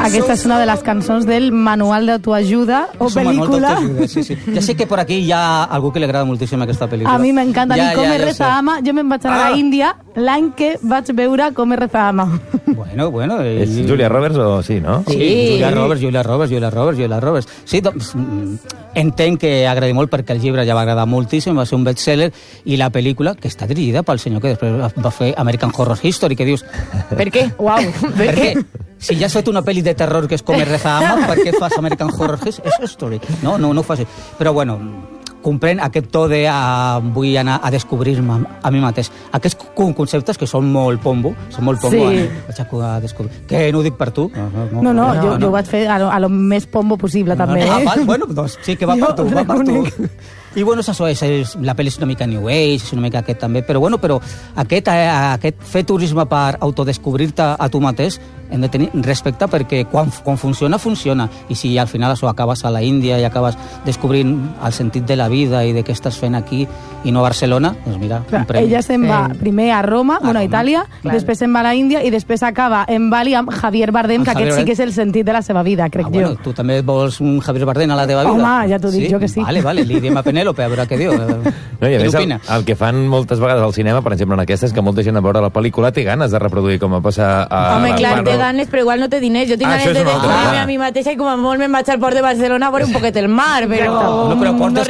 Aquesta és una de les cançons del manual d'autoajuda o pel·lícula. Sí. Ja sé que por aquí hi ha algú que li agrada moltíssim aquesta pel·lícula. A mi m'encanta. Ja, Com reza Ama. Jo me'n vaig anar a l'Índia l'any que vaig veure Com reza Ama. Bueno. És Julia Roberts o sí, no? Sí, Julia Roberts. Sí, doncs, entenc que agradi molt perquè el llibre ja va agradar moltíssim, va ser un bestseller, i la pel·lícula, que està dirigida pel senyor que després va fer American Horror History, que dius... Per què? Uau, per què? Si ja has fet una pel·li de terror que és Com reza Ama, per què fas American Horror History? No ho fas. Però bueno, comprèn aquest to de vull anar a descobrir-me a mi mateix. Aquests conceptes que són molt pombo, sí. Vaig a descobrir. Que no ho dic per tu. No, jo ho vaig fer a lo més pombo possible, també. Bueno, doncs sí que va per tu. I bueno, la pel·li és una mica New Age, és una mica aquest també, però aquest fer turisme per autodescobrir-te a tu mateix hem de tenir respecte perquè quan funciona, i si al final això acabes a la Índia i acabes descobrint el sentit de la vida i de què estàs fent aquí i no a Barcelona, doncs mira, un premi. Ella se'n va primer a Roma, a Itàlia, després se'n va a la Índia i després acaba en Bali amb Javier Bardem, que aquest sí que és el sentit de la seva vida, crec jo. Bueno, tu també vols un Javier Bardem a la teva vida? Home, ja t'ho dic jo que sí. Vale, li diem a Penélope, a veure què diu. No, i a més, el que fan moltes vegades al cinema, per exemple, en aquesta, és que molta gent a veure la pel·lícula té ganes de reproduir com va passar a... Home, clar, té ganes, però igual no té diners. Jo tinc ganes de descobrir-me a mi mateixa i com a molt me'n vaig al port de Barcelona a veure un poquet el mar, però... Però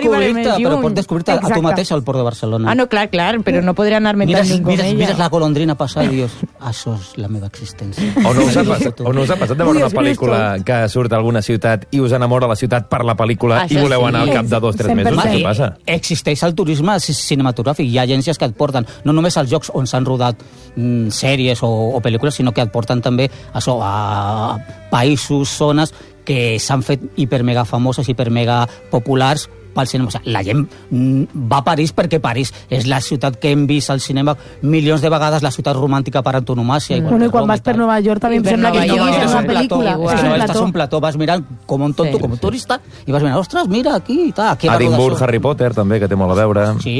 pots descobrir-te a tu mateix al port de Barcelona. Ah, no, clar, però no podré anar-me tan lluny com ella. Mires la golondrina passar i dius, això és la meva existència. O no us ha passat de veure una pel·lícula que surt a alguna ciutat i us enamora la ciutat per la pel·lícula i voleu anar al cap de 2 o 3 mesos? Què passa? Existeix el turisme cinematogràfic. Hi ha agències que et porten no només als llocs on s'han rodat sèries o pel·lícules, sinó que et porten també a països, zones que s'han fet hipermega famoses, hipermega populars pel cinema. O sigui, la gent va a París perquè París és la ciutat que hem vist al cinema milions de vegades, la ciutat romàntica per antonomàsia. I quan vas per Nova York també em sembla que és una pel·lícula. Estàs un plató, vas mirant com un tonto, com un turista, i vas mirant, ostres, mira, aquí i tal. Edimburg, Harry Potter, també, que té molt a veure. Sí,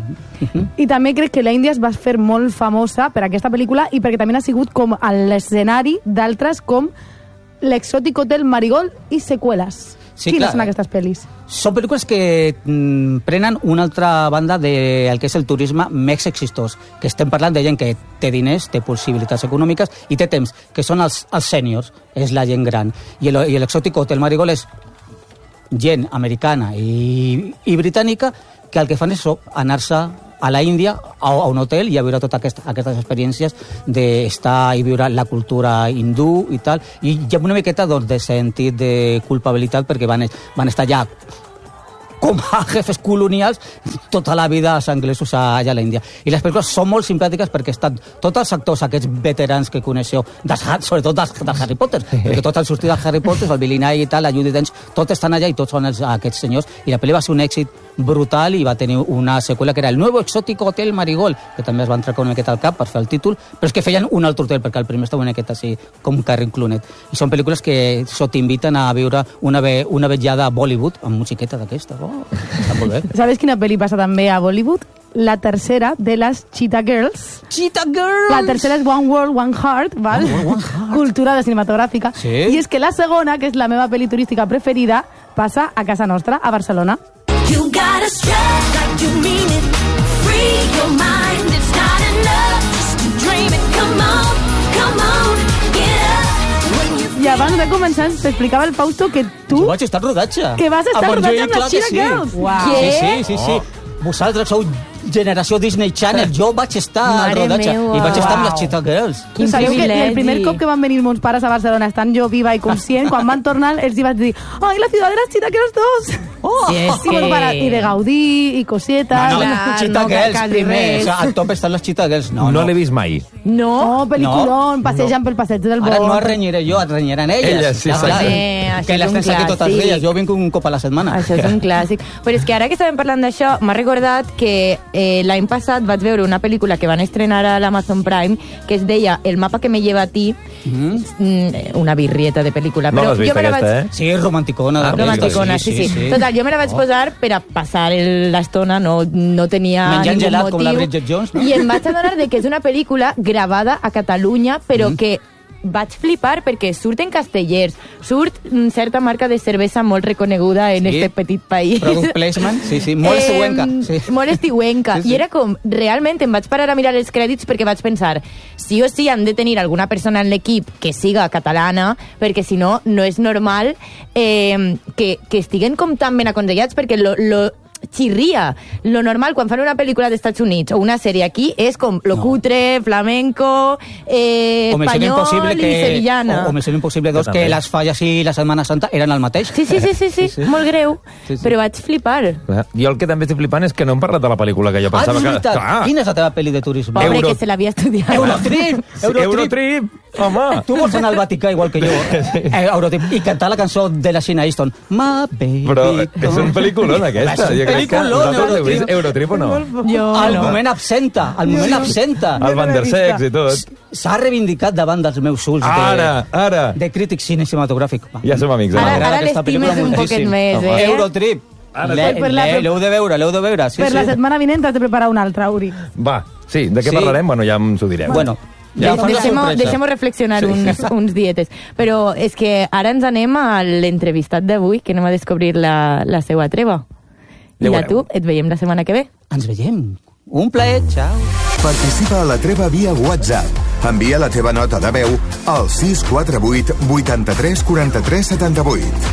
I també crec que l'Índia es va fer molt famosa per aquesta pel·lícula i perquè també ha sigut com l'escenari d'altres com l'Exotic Hotel Marigold i seqüeles. Sí, quines són aquestes pel·lis? Són pel·lícules que prenen una altra banda del que és el turisme més exitós, que estem parlant de gent que té diners, té possibilitats econòmiques i té temps, que són els sèniors, és la gent gran. I l'Exotic Hotel Marigold és gent americana i britànica que el que fan és anar-se a la Índia, a un hotel, i a viure totes aquestes experiències d'estar i viure la cultura hindú i tal, i hi ha una miqueta de sentit de culpabilitat perquè van estar allà com a jefes colonials tota la vida als anglesos allà a l'Índia. I les pel·lícules són molt simpàtiques perquè estan tots els actors, aquests veterans que coneixeu, sobretot dels Harry Potter, perquè tots han sortit dels Harry Potter, el Billy Knight i tal, la Judi Dench, tots estan allà i tots són aquests senyors, i la pel·li va ser un èxit brutal i va tenir una seqüela que era el Nuevo Exótico Hotel Marigold, que també es va entrar una miqueta al cap per fer el títol, però és que feien un altre hotel, perquè el primer estava una miqueta així, com Carrie Clooney. I són pel·lícules que t'inviten a viure una vetllada a Bollywood, amb musiqueta d'aquesta. Està molt bé. ¿Sabes quina pel·li passa també a Bollywood? La tercera de les Cheetah Girls. Cheetah Girls! La tercera és One World, One Heart, val? One Heart. Cultura de cinematogràfica. Sí? I és que la segona, que és la meva pel·li turística preferida, passa a casa nostra, a Barcelona. You gotta strut like you mean it. Free your mind, it's not enough just to dream it. Come on, get up. I abans de començar t'explicava el Fausto que tu... Jo vaig estar al rodatge. Que vas estar al rodatge amb les Cheetah Girls. Wow. Sí. Vosaltres sou generació Disney Channel, jo vaig estar al rodatge i vaig estar amb les Cheetah Girls. Quin privilegi. El primer cop que van venir meus pares a Barcelona, estant jo viva i conscient, quan van tornar, els hi vaig dir, ai, la ciutat de les Cheetah Girls 2! Oh, sí, és que... I de Gaudí, i cosetes... No, Cheetah Girls primer, al top estan les Cheetah Girls. No l'he vist mai. No, pel·lículon, passegen pel passeig del Bosc. Ara no es renyiré jo, es renyiran elles. Sí, que les tens aquí totes dies, jo vinc un cop a la setmana. Això és un clàssic. Però és que ara que estàvem parlant d'això, m'ha recordat que l'any passat vaig veure una pel·lícula que van estrenar a l'Amazon Prime que es deia El mapa que me lleva a ti, una birrieta de pel·lícula. No l'has vist aquesta, eh? Sí, romanticona. Romanticona, sí. Total, jo me la vaig posar per a passar l'estona, no tenia menjant ningú gelat motiu. com la Bridget Jones, no? I em vaig adonar de que és una pel·lícula gravada a Catalunya, però que vaig flipar perquè surten castellers, surt certa marca de cervesa molt reconeguda en este petit país. Product placement, sí, molt estiuenca. Sí. Molt estiuenca. I era com, realment em vaig parar a mirar els crèdits perquè vaig pensar, sí o sí han de tenir alguna persona en l'equip que siga catalana, perquè si no, no és normal que estiguen com tan ben aconsellats, perquè lo xirria. Lo normal, quan fan una pel·lícula dels Estats Units o una sèrie aquí, és com lo cutre, flamenco, espanyol i sevillana. O Misión Impossible 2, que les falles i la Setmana Santa eren el mateix. Sí, molt greu. Però vaig flipar. Jo el que també estic flipant és que no hem parlat de la pel·lícula que jo pensava que... Quina és la teva pel·li de turisme? Pobre, que se l'havia estudiat. Eurotrip! Home! Tu vols anar al Vaticà igual que jo. Eurotrip. I cantar la cançó de la Sheena Easton. My baby. Però és un pel·lículon, aquesta. Eurotrip o no? El moment absenta. El Van der Sex i tot. S'ha reivindicat davant dels meus ulls Ara. de crític cinematogràfic. Ja som amics. Ara l'estimes un poquet més, Eurotrip. L'heu de veure. Per la setmana vinent has de preparar una altra, Uri. Va, sí, de què parlarem? Bueno, ja ens ho direm. Bueno, deixem-ho reflexionar uns dietes. Però és que ara ens anem a l'entrevistat d'avui, que anem a descobrir la seva treva. I tu, et veiem la setmana que ve. Ens veiem. Un plaer, ciao. Participa a la treva via WhatsApp. Envia la teva nota de veu al 648 83 43 78.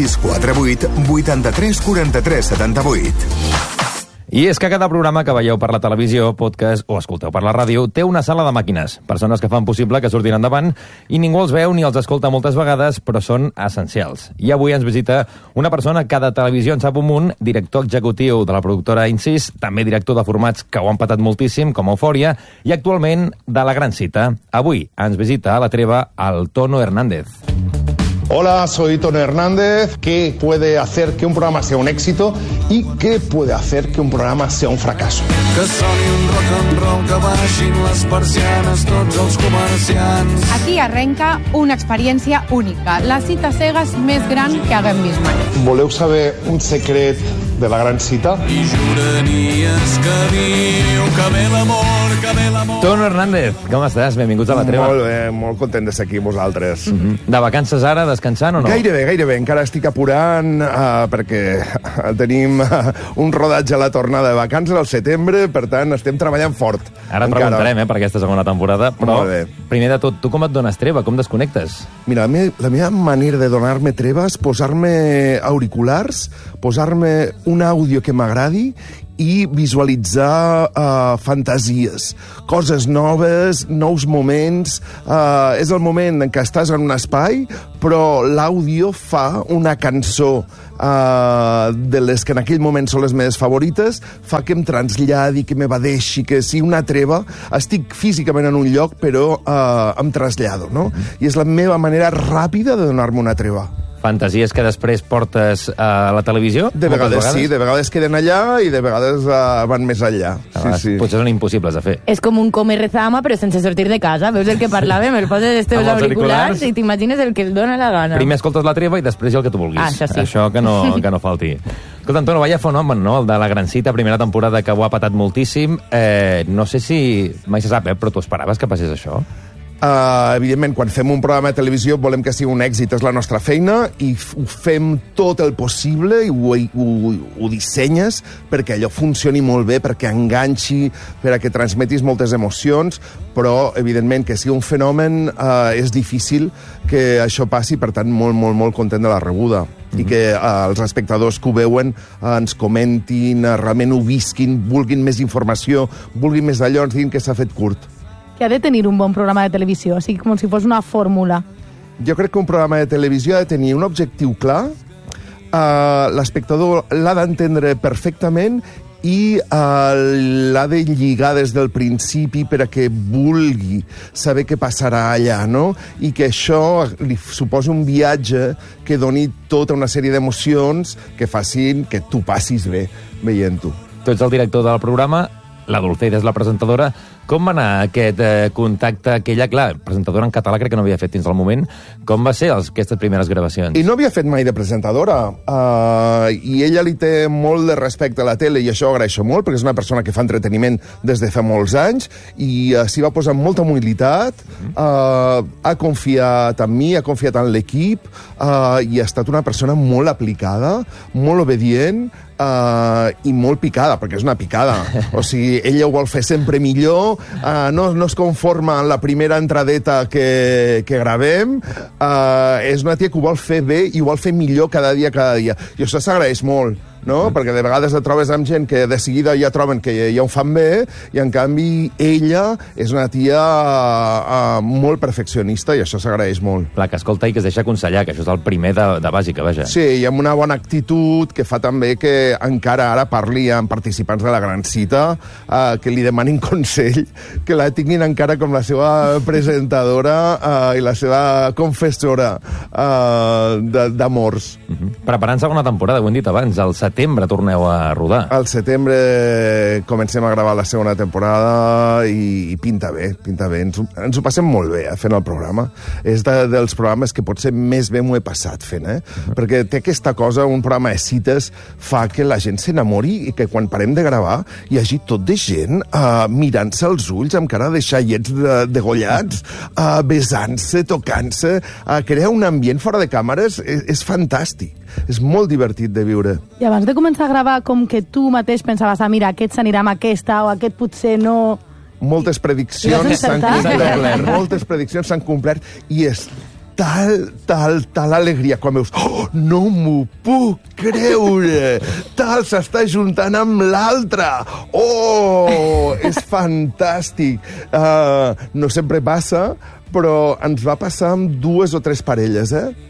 648 83 43 78. I és que cada programa que veieu per la televisió, podcast o escolteu per la ràdio té una sala de màquines, persones que fan possible que surtin endavant i ningú els veu ni els escolta moltes vegades, però són essencials. I avui ens visita una persona que de televisió en sap un munt, director executiu de la productora Incís, també director de formats que ho han patat moltíssim, com Eufòria, i actualment de La Gran Cita. Avui ens visita a la treva el Tono Hernández. Hola, soy Tono Hernández. ¿Qué puede hacer que un programa sea un éxito y qué puede hacer que un programa sea un fracaso? Que soni un rock and roll, que baixin les persianes tots els comerciants. Aquí arrenca una experiència única, la cita cegues més gran que haguem vist mai. Voleu saber un secret de La Gran Cita? I juranies que diu que ve l'amor, que ve l'amor. Tono Hernández, com estàs? Benvinguts a la treva. Molt bé, molt content de ser aquí amb vosaltres. De vacances ara, descansant o no? Gairebé. Encara estic apurant perquè tenim un rodatge a la tornada de vacances al setembre, per tant estem treballant fort. Ara et preguntarem per aquesta segona temporada, però primer de tot, tu com et dones treva? Com desconnectes? Mira, la meva manera de donar-me treva és posar-me auriculars, posar-me un àudio que m'agradi i visualitzar fantasies, coses noves, nous moments. És el moment en què estàs en un espai, però l'àudio fa una cançó de les que en aquell moment són les meves favorites, fa que em traslladi, que m'evadeixi, que si una treva, estic físicament en un lloc, però em trasllado, no? I és la meva manera ràpida de donar-me una treva. Fantasies que després portes a la televisió? De vegades sí, de vegades queden allà i de vegades van més enllà. Sí. Potser són impossibles de fer. És com un come rezama, però sense sortir de casa. Veus el que parlàvem? El poses els teus auriculars i t'imagines el que et dona la gana. Primer escoltes la treva i després el que tu vulguis. Això sí. Això que no falti. Escolta, Antonio, vaya fenomen, no? El de La Gran Cita, primera temporada que ho ha patat moltíssim. No sé si mai se sap, però tu esperaves que passés això? Evidentment, quan fem un programa de televisió volem que sigui un èxit, és la nostra feina i ho fem tot el possible i ho dissenyes perquè allò funcioni molt bé, perquè enganxi, perquè transmetis moltes emocions, però evidentment que sigui un fenomen és difícil que això passi, per tant molt content de la rebuda i que els espectadors que ho veuen ens comentin, realment ho visquin, vulguin més informació, vulguin més d'allò, ens diguin que s'ha fet curt. Que ha de tenir un bon programa de televisió, així com si fos una fórmula. Jo crec que un programa de televisió ha de tenir un objectiu clar, l'espectador l'ha d'entendre perfectament i l'ha de lligar des del principi per a que vulgui saber què passarà allà, no? I que això li suposi un viatge que doni tota una sèrie d'emocions que facin que tu passis bé veient-ho. Tu ets el director del programa, la Dulceida és la presentadora. Com va anar aquest contacte que ella, clar, presentadora en català crec que no havia fet fins al moment. Com va ser aquestes primeres gravacions? I no havia fet mai de presentadora. I ella li té molt de respecte a la tele, i això ho agraeixo molt, perquè és una persona que fa entreteniment des de fa molts anys, i s'hi va posar amb molta humilitat, ha confiat en mi, ha confiat en l'equip, i ha estat una persona molt aplicada, molt obedient, i molt picada, perquè és una picada. O sigui, ella ho vol fer sempre millor, no es conforma en la primera entradeta que gravem, és una tia que ho vol fer bé i ho vol fer millor cada dia. I això s'agraeix molt, no? Perquè de vegades et trobes amb gent que de seguida ja troben que ja ho fan bé, i en canvi ella és una tia molt perfeccionista, i això s'agraeix molt. Clar, que escolta i que es deixa aconsellar, que això és el primer de bàsica, vaja. Sí, i amb una bona actitud que fa també que encara ara parli amb participants de la Gran Cita, que li demanin consell, que la tinguin encara com la seva presentadora i la seva confessora d'amors. Preparant segona temporada, ho hem dit abans, al setembre torneu a rodar. Al setembre comencem a gravar la segona temporada i pinta bé, pinta bé. Ens ho passem molt bé fent el programa. És dels programes que potser més bé m'ho he passat fent, perquè té aquesta cosa, un programa de cites fa que la gent s'enamori i que quan parem de gravar hi hagi tot de gent mirant-se als ulls amb cara de xaiets degollats, besant-se, tocant-se, crear un ambient fora de càmeres és fantàstic. És molt divertit de viure. I abans de començar a gravar, com que tu mateix pensaves, mira, aquest s'anirà amb aquesta o aquest potser no... Moltes prediccions s'han complert. Moltes prediccions s'han complert i és tal alegria quan veus no m'ho puc creure, tal s'està juntant amb l'altre, és fantàstic. No sempre passa, però ens va passar amb 2 o 3 parelles,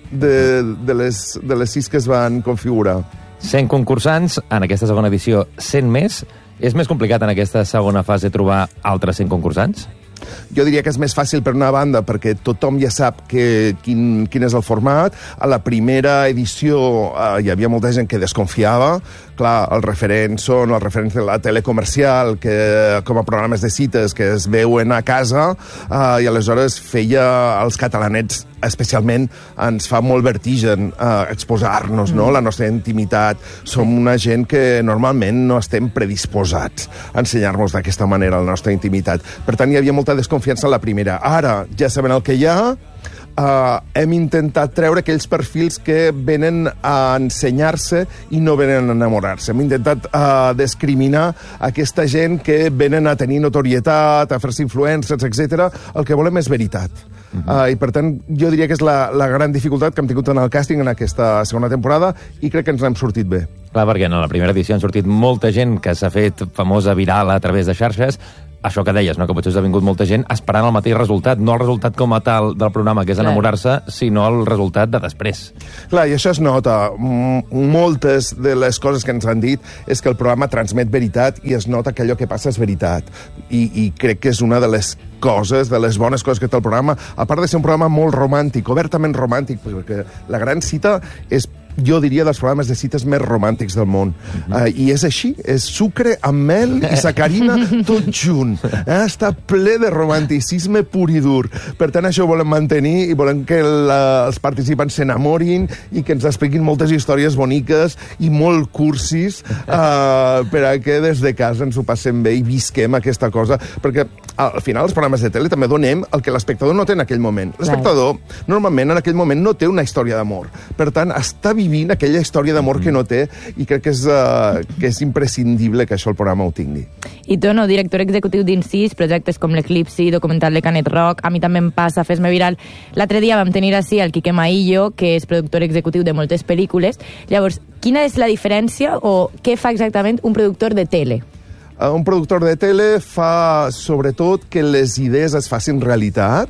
de les 6 que es van configurar. 100 concursants, en aquesta segona edició 100 més. És més complicat en aquesta segona fase trobar altres 100 concursants? Jo diria que és més fàcil per una banda perquè tothom ja sap quin és el format. A la primera edició hi havia molta gent que desconfiava. Clar, els referents són els referents de la tele comercial, que com a programes de cites que es veuen a casa, i aleshores feia els catalanets especialment ens fa molt vertigen exposar-nos, no? La nostra intimitat. Som una gent que normalment no estem predisposats a ensenyar-nos d'aquesta manera la nostra intimitat. Per tant, hi havia molta desconfiança en la primera. Ara ja saben el que hi ha, hem intentat treure aquells perfils que venen a ensenyar-se i no venen a enamorar-se. Hem intentat discriminar aquesta gent que venen a tenir notorietat, a fer-se influencers, etc. El que volem és veritat. I per tant, jo diria que és la gran dificultat que hem tingut en el càsting en aquesta segona temporada, i crec que ens n'hem sortit bé. Clar, perquè en la primera edició han sortit molta gent que s'ha fet famosa, viral a través de xarxes. Això que deies, no? Que potser us ha vingut molta gent esperant el mateix resultat, no el resultat com a tal del programa, que és enamorar-se, sinó el resultat de després. Clar, i això es nota. Moltes de les coses que ens han dit és que el programa transmet veritat i es nota que allò que passa és veritat. I crec que és una de les coses, de les bones coses que té el programa, a part de ser un programa molt romàntic, obertament romàntic, perquè La Gran Cita és, jo diria, dels programes de cites més romàntics del món. I és així, és sucre amb mel i sacarina tot junt. Està ple de romanticisme pur i dur. Per tant, això ho volem mantenir i volem que els participants s'enamorin i que ens expliquin moltes històries boniques i molt cursis per a que des de casa ens ho passem bé i visquem aquesta cosa. Perquè al final els programes de tele també donem el que l'espectador no té en aquell moment. L'espectador normalment en aquell moment no té una història d'amor. Per tant, està vivint aquella història d'amor que no té, i crec que és imprescindible que això el programa ho tingui. I Tono, director executiu d'Incís, projectes com l'Eclipsi, documental de Canet Rock, a mi també em passa, Fes-me viral. L'altre dia vam tenir així el Quique Maillo, que és productor executiu de moltes pel·lícules. Llavors, quina és la diferència o què fa exactament un productor de tele? Un productor de tele fa, sobretot, que les idees es facin realitat,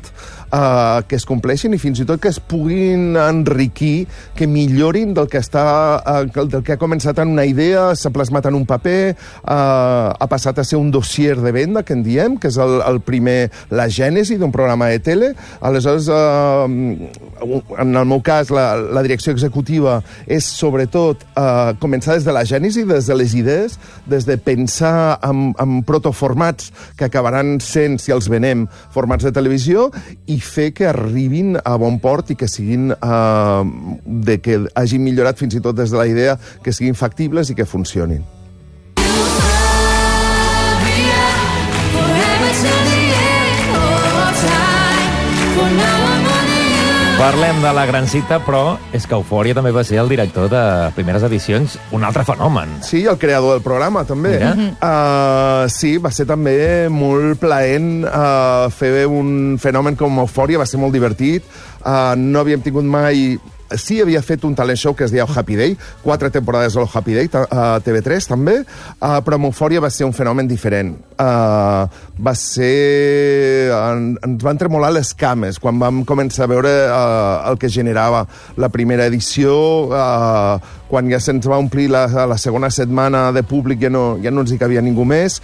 que es compleixin i fins i tot que es puguin enriquir, que millorin del que ha començat en una idea, s'ha plasmat en un paper, ha passat a ser un dossier de venda, que en diem, que és el primer, la gènesi d'un programa de tele. Aleshores, en el meu cas, la direcció executiva és sobretot començar des de la gènesi, des de les idees, des de pensar en protoformats que acabaran sent, si els venem, formats de televisió, i fer que arribin a bon port i que siguin que hagin millorat fins i tot des de la idea, que siguin factibles i que funcionin. Parlem de la gran cita, però és que Eufòria també va ser el director de primeres edicions, un altre fenomen. Sí, el creador del programa, també. Sí, va ser també molt plaent fer un fenomen com Eufòria, va ser molt divertit. No havíem tingut mai... Sí, havia fet un talent show que es deia Happy Day, 4 temporades del Happy Day, a TV3 també, però amb Eufòria va ser un fenomen diferent. Va ser... Ens van tremolar les cames quan vam començar a veure el que generava la primera edició, quan ja se'ns va omplir la segona setmana de públic, ja no ens hi cabia ningú més,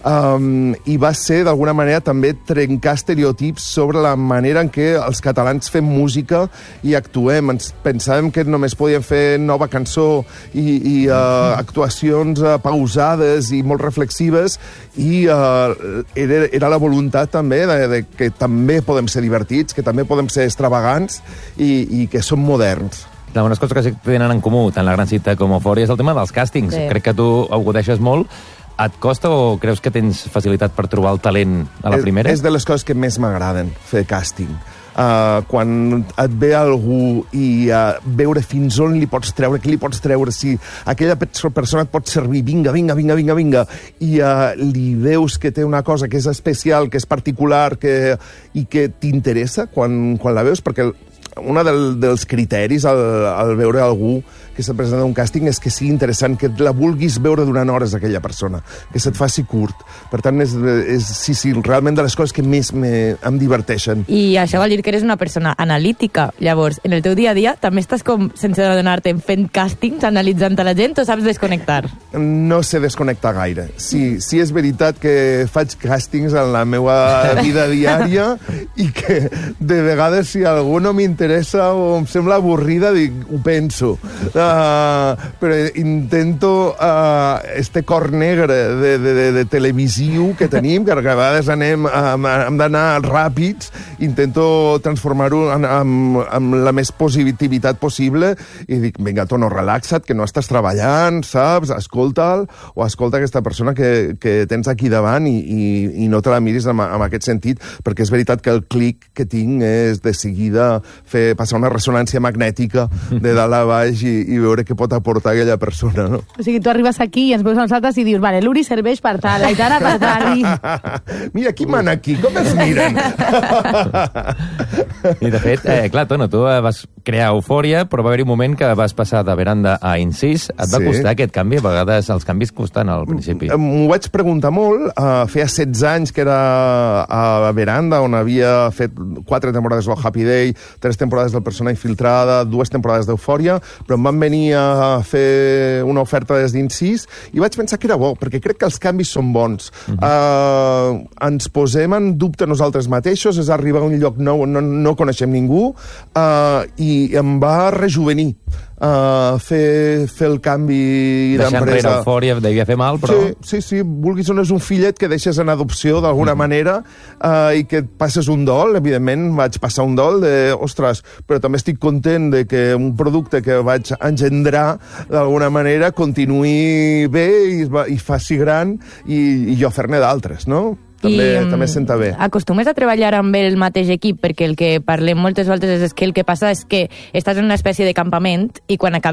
i va ser, d'alguna manera, també trencar estereotips sobre la manera en què els catalans fem música i actuem. Ens pensàvem que només podíem fer nova cançó i actuacions pausades i molt reflexives, i era la voluntat també de que també podem ser divertits, que també podem ser extravagants i que som moderns. Unes coses que sí que tenen en comú tant la gran cita com Eufòria és el tema dels càstings. Sí. Crec que tu ho agudeixes molt. Et costa o creus que tens facilitat per trobar el talent a la primera? És de les coses que més m'agraden, fer càsting. Quan et ve algú i veure fins on li pots treure, què li pots treure, si aquella persona et pot servir, vinga, i li veus que té una cosa que és especial, que és particular, i que t'interessa quan la veus, perquè un dels criteris al veure algú que se't presenta un càsting és que sigui interessant, que la vulguis veure durant hores, aquella persona, que se't faci curt. Per tant, és realment de les coses que més em diverteixen. I això vol dir que eres una persona analítica. Llavors, en el teu dia a dia també estàs com, sense adonar-te, fent càstings, analitzant a la gent, o saps desconnectar? No sé desconnectar gaire. Sí, és veritat que faig càstings en la meva vida diària i que de vegades si algú no m'interessa o em sembla avorrida, ho penso. Però intento este cor negre de televisiu que tenim, que a vegades hem d'anar ràpids, intento transformar-ho amb la més positivitat possible i dic, vinga, Tono, relaxa't, que no estàs treballant, saps? Escolta'l, o escolta aquesta persona que tens aquí davant i no te la miris en aquest sentit, perquè és veritat que el clic que tinc és de seguida passar una ressonància magnètica de dalt a baix i veure què pot aportar aquella persona, no? O sigui, tu arribes aquí i ens veus a nosaltres i dius, vale, l'Uri serveix per tal, l'Aitana per tal. Mira, qui mana aquí? Com es miren? I de fet, clar, Tono, tu vas crear Eufòria, però va haver-hi un moment que vas passar de Veranda a Incís. Et va costar aquest canvi? A vegades els canvis costen al principi. M'ho vaig preguntar molt. Feia 16 anys que era a Veranda, on havia fet 4 temporades del Happy Day, 3 temporades del Persona Infiltrada, 2 temporades d'Eufòria, però em van venir a fer una oferta des d'Incís i vaig pensar que era bo, perquè crec que els canvis són bons. Ens posem en dubte nosaltres mateixos, és arribar a un lloc nou on no coneixem ningú, i em va rejuvenir fer el canvi d'empresa. Deixar enrere Eufòria devia fer mal, però... Sí, vulguis o no és un fillet que deixes en adopció d'alguna manera i que et passes un dol. Evidentment vaig passar un dol ostres, però també estic content de que un producte que vaig engendrar d'alguna manera continuï bé i faci gran i jo fer-ne d'altres, no? També senta bé. Acostumes a treballar amb el mateix equip, perquè el que parlem moltes voltes és que el que passa és que estàs en una espècie de campament i quan acabes